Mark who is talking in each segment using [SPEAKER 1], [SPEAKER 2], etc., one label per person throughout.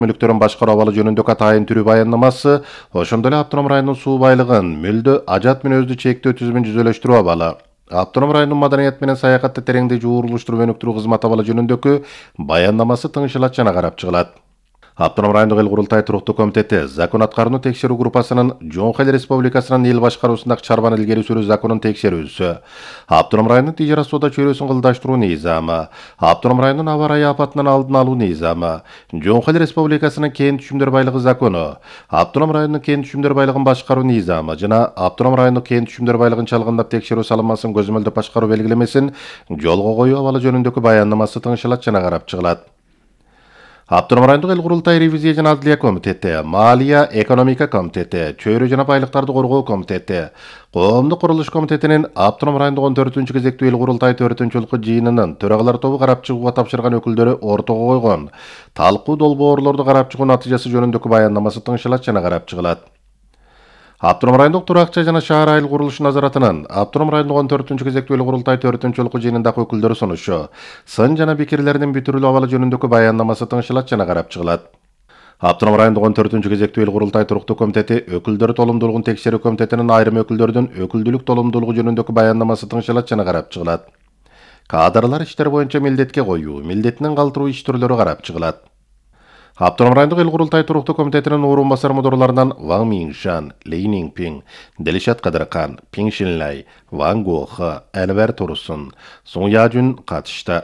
[SPEAKER 1] мүлүктөрүн башкаруу абалы жөнүндөгү атайын түрү баяндамасы ошондой эле автоном райондун суу байлыгын мүлдө ажат мүнөздүү чектөө түзүмүн жүзөлөштүрүү абалы автоном райондун маданият менен саякатты тереңдей жууруштуруп өнүктүрүү кызматы абалы жөнүндөгү баяндамасы тыңшылат жана карап чыгылат. Автоном райондук эл курултай туруктуу комитети закон аткарууну текшерүү группасынын Жоңко эл республикасынын эл башкаруусундагы чарбаны илгери сүрүү законун текшерүүсү, автоном райондун тижара соода чөйрөсүн кылдаштыруу низамы, автоном райондун аба ырайы апатынан алдын алуу низамы, Жоңко эл республикасынын кен түшүмдөр байлыгы закону, автоном райондун кен түшүмдөр байлыгын башкаруу низамы жана автоном райондук кен түшүмдөр байлыгын чалгындап текшерүү салынмасын көзөмөлдөп башкаруу белгилемесин жолго коюу абалы жөнүндөгү баяндамасы тыңшылат жана карап чыгылат. Автоном райондук эл курултай ревизия жана адылия комитети, малия экономика комитети, чөйрө жана байлыктарды коргоо комитети, коомдук курулуш комитетинин автоном райондук 14-чү кезектүү эл курултай 4-өлкө жыйынынын төрагалар тобу карап чыгууга тапшырган өкүлдөрү ортого койгон талкуу долбоорлорду карап чыгуу натыйжасы жөнүндөгү баяндамасы тыңшылат жана карап чыгылат. Автоном райондук туракча жана шаар айыл курулушу назаратынын автоном райондук 14-чү кезектүү эл курултай 4-өлкө жыйынындагы өкүлдөрү сунушу, сын жана пикирлеринин бүтүрүлүү абалы жөнүндөгү баяндамасы тыңшылат жана карап чыгылат. Автоном райондук 14-чү кезектүү эл курултай туруктуу комитети өкүлдөр толумдуулугун текшерүү комитетинин айрым өкүлдөрдүн өкүлдүлүк толумдуулугу жөнүндөгү баяндамасы тыңшылат жана карап чыгылат. Кадрлар иштер боюнча милдетке коюу, милдетинен калтыруу иш түрлөрү карап чыгылат. Автоном райондук эл курултай туруктуу комитетинин орун басар мудурларынан Ван Миншан, Ли Ниңпиң, Делишат Кадыркан, Пиң Шинлай, Ван Гохы, Энвер Турсун, Сун Яжун катышты.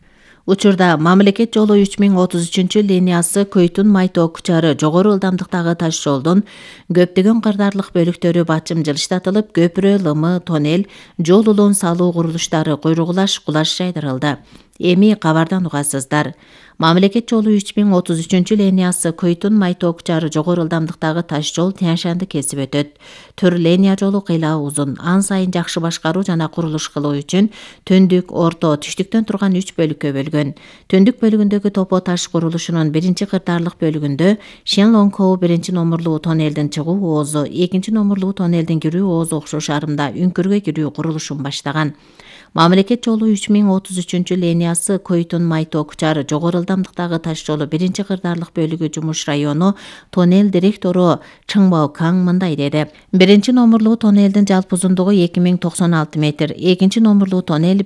[SPEAKER 2] Учурда мамлекет жолу 3033 линиясы Көйтүн Майтоо Кучары жогору ылдамдыктагы таш жолдун көптөгөн кырдаарлык бөлүктөрү бачым жылыштатылып, көпүрө, лымы, тоннель, жол улуун салуу курулуштары куйругулаш, кулаш жайдырылды. Эми кабардан угасыздар. Мамлекет жолу 3033 линиясы Көйтүн Майтоо Кучары жогору ылдамдыктагы таш жол Тянь-Шанды кесип өтөт. Түр линия жолу кыйлаа узун. Ан сайын жакшы башкаруу жана курулуш кылуу үчүн төндүк, орто, түштүктөн турган 3 бөлүккө бөлгөн. Төндүк бөлүгүндөгү топо таш курулушунун биринчи кырдаарлык бөлүгүндө Шенлонгкоу биринчи номурлуу тоннелдин чыгуу оозу, экинчи номурлуу тоннелдин кирүү оозу окшош арымда үңкүргө кирүү курулушун баштаган. Мамлекет жолу 3033 линиясы Көйтүн Майтоо Кучары жогору ылдамдыктагы таш жолу биринчи кырдаарлык бөлүгү жумуш району тоннель директору Чыңбао Каң мындай деди. Биринчи номурлуу тоннелдин жалпы узундугу 2096 метр, экинчи номурлуу тоннель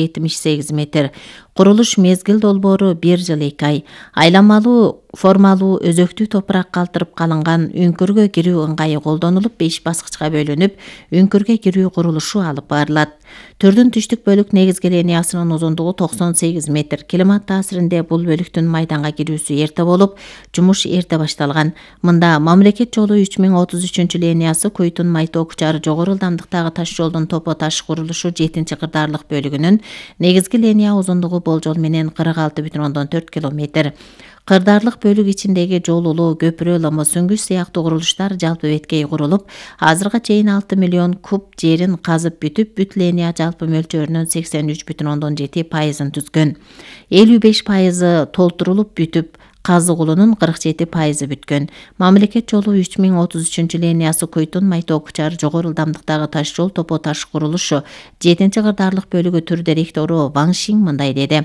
[SPEAKER 2] 1078 метр. Курулуш мезгил долбоору 1 жыл 2 ай. Айланмалуу формалуу өзөктүү топурак калтырып калынган үңкүргө кирүү ыңгайы колдонулуп 5 баскычка бөлүнүп, үңкүргө кирүү курулушу алып барылат. Түрдүн түштүк бөлүк негизги линиясынын узундугу 98 метр. Климат таасиринде бул бөлүктүн майданга кирүүсү эрте болуп, жумуш эрте башталган. Мында мамлекет жолу 3033 линиясы Көйтүн Майтоо Кучары жогору ылдамдыктагы таш жолдун топо таш курулушу 7-чи кырдаарлык бөлүгүнүн негизги линия узундугу болжол менен 46,4 км. Кырдаарлык бөлүк ичиндеги жол улуу, көпүрө, лымы, сүңгүч сыяктуу курулуштар жалпы беткей курулуп, азырга чейин 6 миллион куб жерин казып бүтүп, бүт линия жалпы мөлчөрүнүн 83,7% түзгөн. 55% толтурулуп бүтүп, казык улунун 47% бүткөн. Мамлекет жолу 3033 линиясы Көйтүн Майтоо Кучары жогору ылдамдыктагы таш жол топо таш курулушу 7-чи кырдаарлык бөлүгү түр директору Ван Шинг мындай деди.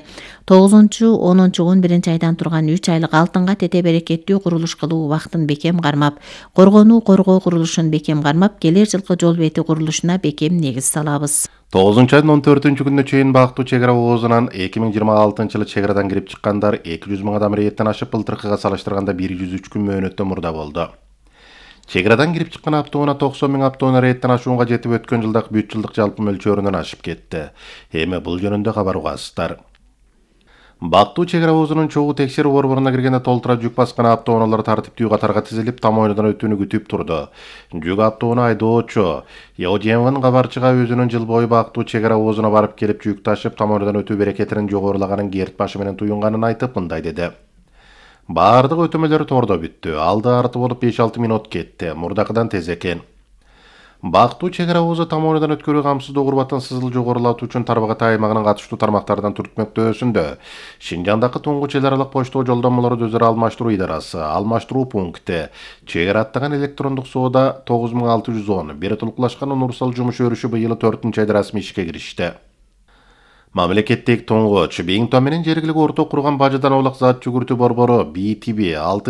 [SPEAKER 2] 9-11 айдан турган 3 айлык алтынга тете берекеттүү курулуш кылуу убактын бекем кармап, коргонуу коргоо курулушун бекем кармап, келер жылкы жол бети курулушуна бекем негиз салабыз.
[SPEAKER 1] 9-айдын 14-күнүнө чейин Бактуу чек ара оозунан 2026-жылы чек арадан кирип чыккандар 200 миң адам рейдтен ашып, былтыркыга салыштырганда 103 күн мөөнөттөн мурда болду. Чек арадан кирип чыккан автоунаа 90 миң автоунаа рейдтен ашууга жетип, өткөн жылдагы бүт жылдык жалпы мөлчөрүнөн ашып кетти. Эми бул жөнүндө кабар угасыздар. Бактуу чек ара оозунун чогуу текшерүү борборуна киргенде толтура жүк баскан автоунаалар тартиптүү катарга тизилип, там ойнудан өтүүнү күтүп турду. Жүк автоунаа айдоочу Яодиеван кабарчыга өзүнүн жыл бою Бактуу чек ара оозуна барып келип жүк ташып, там ойнудан өтүү берекетинин жогорулаганын керт башы менен туюнганын айтып мындай деди. Баардык өтөмөлөр тордо бүттү. Алды арты болуп 5-6 минут кетти. Мурдакыдан тез экен. Бактуу чек ара оозу там ойнудан өткөрүү камсыздоо курбаттан сызыл жогорулатуу үчүн Тарбагат аймагынын катыштуу тармактарынан түртмөктөөсүндө Шинжандагы туңгуч эл аралык почтоо жолдомолорду өзара алмаштыруу идарасы, алмаштыруу пункти, чек ара аттаган электрондук соода 9610, бир толукталышкан универсал жумуш өрүшү быйыл 4-айда расмий ишке киришти. Мамлекеттик туңгуч Биңтон менен жергиликтүү орто курган бажыдан олак зат жүгүртүү борбору BTB